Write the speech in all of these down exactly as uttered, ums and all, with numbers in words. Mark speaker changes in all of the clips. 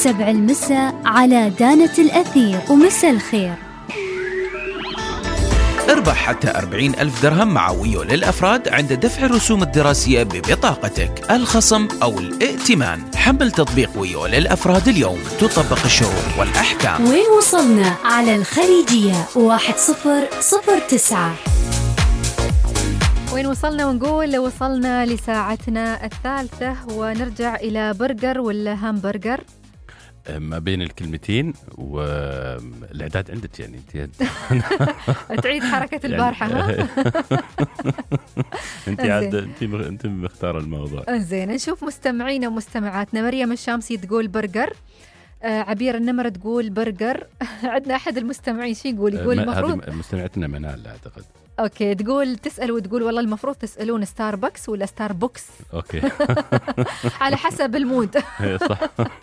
Speaker 1: سبع المساء على دانة الأثير. ومساء الخير.
Speaker 2: اربح حتى أربعين ألف درهم مع ويو للأفراد عند دفع الرسوم الدراسية ببطاقتك، الخصم أو الائتمان. حمل تطبيق ويو للأفراد اليوم، تطبق الشروط والأحكام.
Speaker 1: وين وصلنا؟ على الخليجية واحد صفر صفر تسعة.
Speaker 3: وين وصلنا؟ ونقول وصلنا لساعتنا الثالثة، ونرجع إلى برجر ولا همبرجر
Speaker 4: ما بين الكلمتين، والإعداد عندك يعني انت
Speaker 3: تعيد حركة البارحة. ها
Speaker 4: انت عاد انت انت مختار الموضوع.
Speaker 3: زين، نشوف مستمعينا ومستمعاتنا. مريم الشامسي تقول برجر، آه عبير النمر تقول برجر. عندنا أحد المستمعين شي يقول يقول المفروض
Speaker 4: مستمعتنا منال أعتقد.
Speaker 3: اوكي، تقول تسأل وتقول والله المفروض تسألون ستاربكس ولا ستاربوكس.
Speaker 4: اوكي
Speaker 3: على حسب المود.
Speaker 4: صح.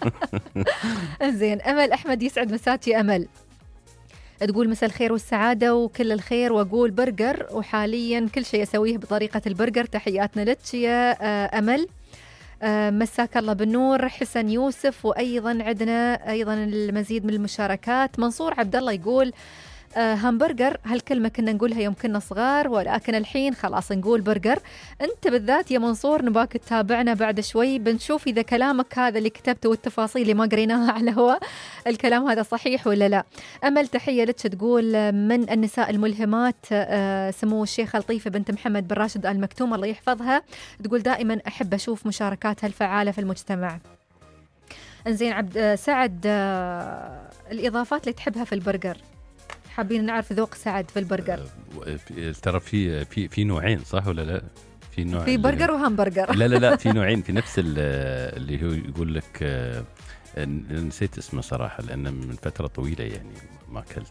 Speaker 3: زين، امل احمد يسعد مساك يا امل، تقول مساء الخير والسعادة وكل الخير، واقول برجر وحاليا كل شيء اسويه بطريقة البرجر. تحياتنا لك يا امل. مساك الله بالنور. حسن يوسف، وايضا عندنا ايضا المزيد من المشاركات. منصور عبد الله يقول آه همبرجر، هالكلمة كنا نقولها يوم كنا صغار، ولكن الحين خلاص نقول برجر. أنت بالذات يا منصور نباك تتابعنا بعد شوي، بنشوف إذا كلامك هذا اللي كتبته والتفاصيل اللي ما قريناها على هو الكلام هذا صحيح ولا لا. أمل تحية لك، تقول من النساء الملهمات آه سمو الشيخة لطيفة بنت محمد بن راشد آل مكتوم الله يحفظها، تقول دائما أحب أشوف مشاركاتها الفعالة في المجتمع. انزين عبد آه سعد، آه الإضافات اللي تحبها في البرجر، حابين نعرف ذوق سعد في البرجر.
Speaker 4: ترى في في في نوعين صح ولا لا؟ في نوع
Speaker 3: في برجر وهامبرجر.
Speaker 4: لا لا لا في نوعين في نفس اللي هو يقول لك، نسيت اسمه صراحة لأن من فترة طويلة يعني ما أكلت.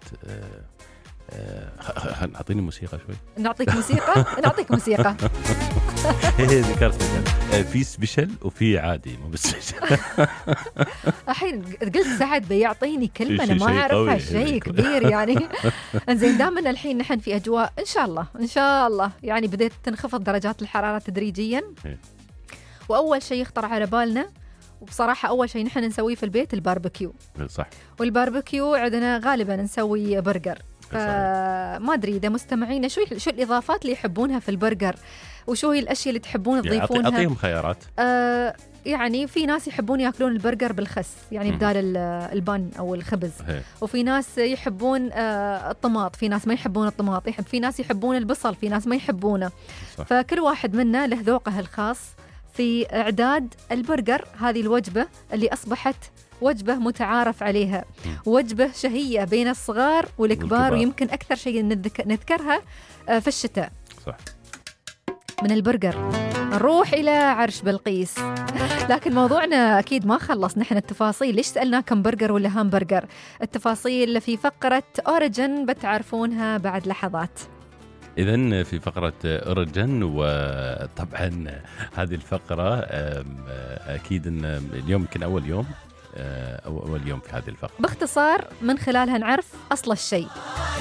Speaker 4: أعطيني موسيقى شوي.
Speaker 3: نعطيك موسيقى. نعطيك موسيقى.
Speaker 4: ذكرت في سبيشل وفي عادي مو بس.
Speaker 3: الحين قلت سعد بيعطيني كلمة أنا ما أعرفها، شيء كبير يعني. إنزين، دامنا الحين نحن في أجواء إن شاء الله إن شاء الله يعني بدأت تنخفض درجات الحرارة تدريجيا، وأول شيء يخطر على بالنا وبصراحة أول شيء نحن نسويه في البيت الباربيكيو.
Speaker 4: صح.
Speaker 3: والباربيكيو عندنا غالبا نسوي برجر. فما أدري إذا مستمعين شو شو الإضافات اللي يحبونها في البرجر، وشو هي الأشياء اللي تحبون تضيفونها.
Speaker 4: أعطيهم خيارات.
Speaker 3: آه يعني في ناس يحبون يأكلون البرجر بالخس يعني بدال البن أو الخبز. هي. وفي ناس يحبون آه الطماط، في ناس ما يحبون الطماط، يحب في ناس يحبون البصل، في ناس ما يحبونه. صح. فكل واحد منا له ذوقه الخاص في إعداد البرجر، هذه الوجبة اللي أصبحت وجبة متعارف عليها، وجبة شهية بين الصغار والكبار، ويمكن أكثر شيء نذكرها في الشتاء.
Speaker 4: صح. من
Speaker 3: البرجر نروح إلى عرش بلقيس، لكن موضوعنا أكيد ما خلص. نحن التفاصيل ليش سألناكم برجر ولا هامبرجر، التفاصيل في فقرة أوريجن بتعرفونها بعد لحظات.
Speaker 4: إذن في فقرة أوريجن، وطبعا هذه الفقرة أكيد إن اليوم يمكن أول يوم أو أول يوم في هذه الفقرة،
Speaker 3: باختصار من خلالها نعرف أصل الشيء.